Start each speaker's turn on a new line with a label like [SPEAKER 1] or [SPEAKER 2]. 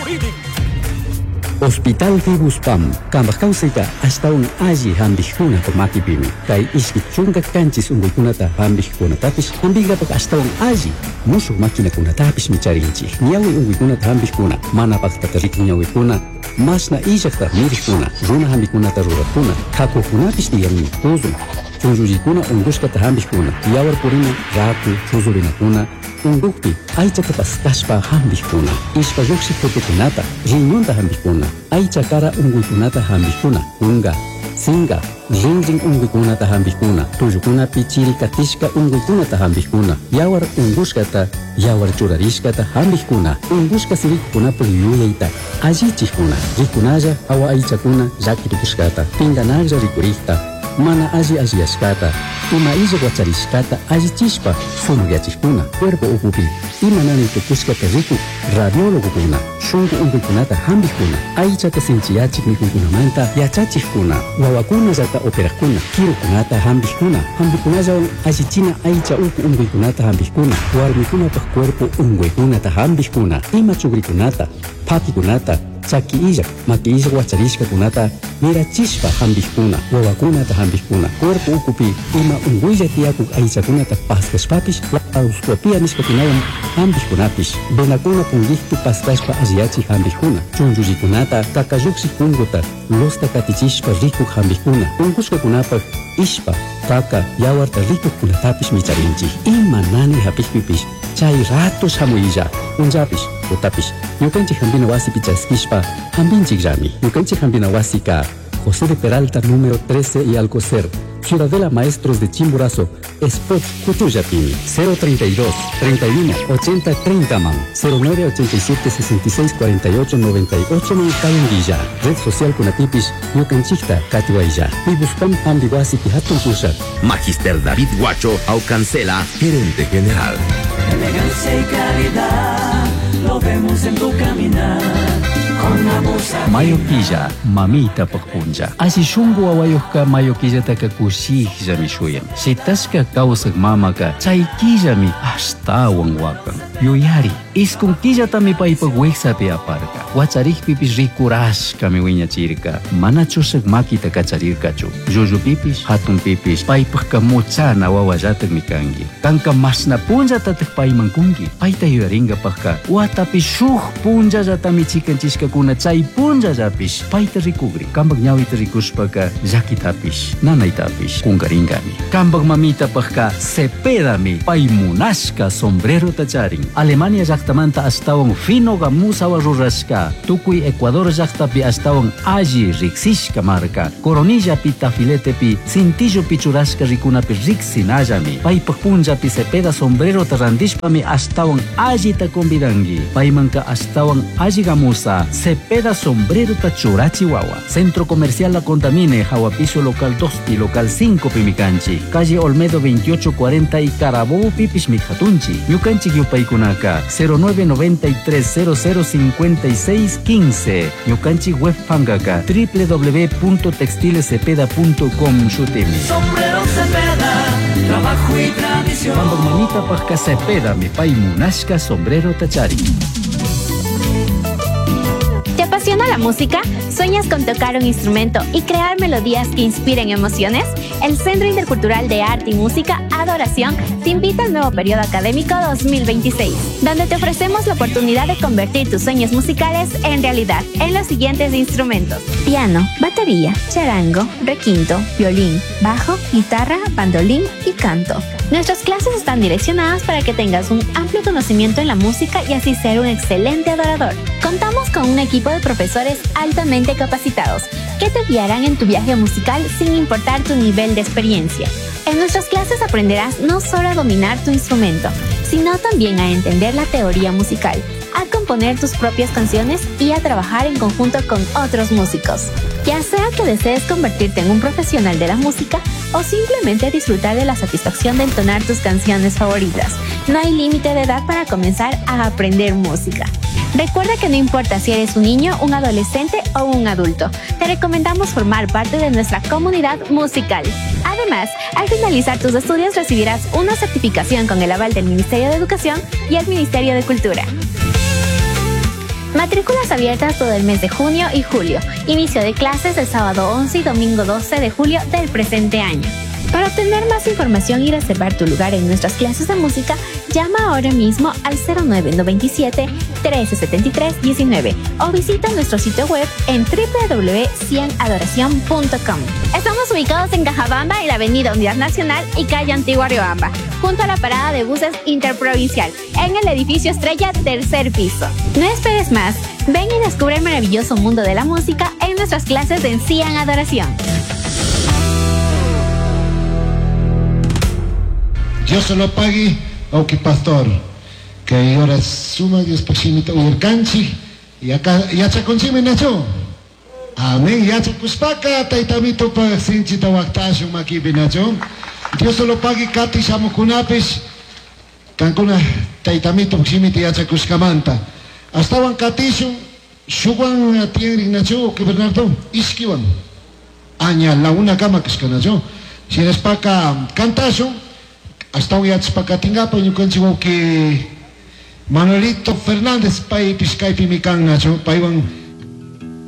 [SPEAKER 1] Hospital Fibuspam, Kambakausika, hasta un aji hambijuna por makipimi. Kai iskichunga kanchis unguikunata hambijuna tapis, hambiga pak hasta un aji. Musu makina kuna tapis micharinchi. Niawi unguikunata hambijuna, mana pak tatarik niawikuna. Masna ijakta mirijkuna, runa hambikunata rurakuna. Kako kunapis digami, tuzun. Chunjujikuna unguskata hambijuna. Yawar purina, raku, chuzurinakuna. Ungukpi, aichata paskashpa hambijuna. Ishpa yuksi putukunata, riñonta hambijuna. Aicha kara unguikunata hambijuna. Unga, singa, ring unguikunata hambijuna. Tuyukuna pichiri katishka unguikunata hambijuna. Yawar unguskata, yawar churarishkata hambijuna. Unguska sirikuna puyuyaita. Ajichikuna, rikunaya awa aichakuna yakirikushkata. Pinganaja rikurikta. Mana ajiashkata. Ima ija guacharishkata ajichishpa sumugyachikuna. Cuerpo ukupi. Ima nani tukushkata riku. Radiólogo kuna. Shungu unguikunata hambijuna. Aichata sinchiyachik mikunkunamanta yachachikuna. Wawakuna zata operakuna. Kirukunata hambijuna. Hambijuna ajichina aicha uku unguikunata hambijuna. Warmikuna pa cuerpo unguikunata hambijuna. Ima chugrikunata. Pakikunata. Chaki ijak, maki ijak wacharishka kunata mirachishpa hambijuna, wawakunata hambijuna. Cuerpo ukupi ima unguilla tiakuk aichakunata paskashpapish, auskopia nishkakunawan hambijkunapish. Benakuna pungiktu paskashpa ajiachi hambijuna. Chunjujikunata kakayuksi kunguta, losta katichishpa rikuk hambijuna. Ungushkakunapak ishpa, kaka, yawarta rikuk kunatapish micharinchi. Ima nani hapijpipish, chay ratos hamuilla, unjapish, utapish. Yukanchik hambina wasi pichaskishpa, hambinchik rami. Yukanchik hambina wasi ka José de Peralta número 13 y Alcocer, Ciudadela Maestros de Chimborazo, Spot Cutuyapini, 032 31 80 30 man, 0987 66 48 98 man Cayanguilla, Red Social Kunatipish, Yukanchikta Katiwailla, Pibuspam Hambiwasi Pihatun Pushat.
[SPEAKER 2] Magister David Guacho Aucancela, gerente general.
[SPEAKER 3] Elegancia y calidad, lo vemos en tu caminar.
[SPEAKER 1] Mayoquilla, mamita pajunja. Así shungu awayoka mayoquilla taka kushija mi shuyan. Shitaska kausak mamaka, chayquilla mi hasta wanwakan. Yuyari, iskunquilla tami paipa wexapi aparka. Wacharich pipis rikurashka mi wiña chirka. Mana chusak makita kacharirkachu. Yuyu pipis, hatun pipis, paipaka muchana wawayatak mi kangi. Kanka masna punja tatak paimankungi. Paita yuyaringa paka. Watapi shuh punja jatami chikanchishka kuna chay punja japish. Paita rikugri. Kambag nyawita rikushpaka yakitapish. Nanaitapish. Kungaringami. Kambag mamita paka sepedami. Paimunashka sombrero tacharing. Alemania llaqtamanta astawan fino gamusawa rurashka. Tukuy Ecuador llaqtapi astawan alli riksishka marka. Coronilla pi tafiletepi cintillo pichurashka rikunapi riksinallami. Paypak punjapi cepeda sombrero tarandishpami astawan alli ta convidangi. Paymanka astawan alli gamusa cepeda sombrero ta churachi wawa. Centro Comercial La Contamine, Jahuapicio local 2 y local 5 pimicanchi. Calle Olmedo 2840 y Carabobo pipis mikhatunchi. Ñukanchik yupaykunaka 0993005615. Ñukanchik webpangaka www.textilescepeda.com shutimi.
[SPEAKER 3] Sombrero Cepeda, trabajo y tradición.
[SPEAKER 1] Mambak mamita pajka Cepeda mi paimunashka sombrero tachari.
[SPEAKER 4] ¿Te apasiona la música? ¿Sueñas con tocar un instrumento y crear melodías que inspiren emociones? El Centro Intercultural de Arte y Música Adoración te invita al nuevo periodo académico 2026, donde te ofrecemos la oportunidad de convertir tus sueños musicales en realidad en los siguientes instrumentos: piano, batería, charango, requinto, violín, bajo, guitarra, bandolín y canto. Nuestras clases están direccionadas para que tengas un amplio conocimiento en la música y así ser un excelente adorador. Contamos con un equipo de profesores altamente capacitados que te guiarán en tu viaje musical sin importar tu nivel de experiencia. En nuestras clases aprenderás no solo a dominar tu instrumento, sino también a entender la teoría musical, a componer tus propias canciones y a trabajar en conjunto con otros músicos. Ya sea que desees convertirte en un profesional de la música o simplemente disfrutar de la satisfacción de entonar tus canciones favoritas, no hay límite de edad para comenzar a aprender música. Recuerda que no importa si eres un niño, un adolescente o un adulto, te recomendamos formar parte de nuestra comunidad musical. Además, al finalizar tus estudios recibirás una certificación con el aval del Ministerio de Educación y el Ministerio de Cultura. Matrículas abiertas todo el mes de junio y julio. Inicio de clases el sábado 11 y domingo 12 de julio del presente año. Para obtener más información y reservar tu lugar en nuestras clases de música, llama ahora mismo al 0997 1373 19 o visita nuestro sitio web en www.cianadoracion.com. Estamos ubicados en Cajabamba, en la avenida Unidad Nacional y calle Antigua Riobamba, junto a la parada de buses interprovincial, en el edificio Estrella, tercer piso. No esperes más, ven y descubre el maravilloso mundo de la música en nuestras clases de Cian Adoración.
[SPEAKER 5] Yo solo pague auki pastor que ahora suma Dios pasimita urkanchi y acá ya se consume nacho amén ya se kuspaka taitamito pa sinchita waktashu makibi nacho Dios solo pague kati samukunapis kankuna taitamito pasimita ya se kuskamanta hasta wan katishu shuwan tienri nacho que Bernardo iskiwan aña la una cama que nacho si eres paca cantazo hasta hoy atzpakatingapa yukanchiwauki Manuelito Fernández pay piscay pimikan nacho paywan